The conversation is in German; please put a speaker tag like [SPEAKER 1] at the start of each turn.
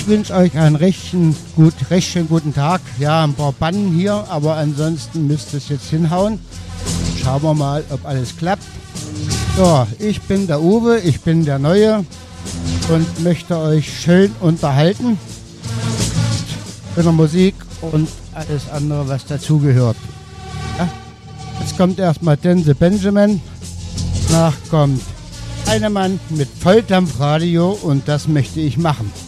[SPEAKER 1] wünsche euch einen recht schönen guten Tag. Ja, ein paar Bannen hier, aber ansonsten müsste es jetzt hinhauen. Schauen wir mal, ob alles klappt. So, ich bin der Uwe, ich bin der Neue und möchte euch schön unterhalten mit der Musik und alles andere, was dazugehört. Ja, jetzt kommt erstmal Dense Benjamin, danach kommt Heinemann mit Volldampfradio und das möchte ich machen.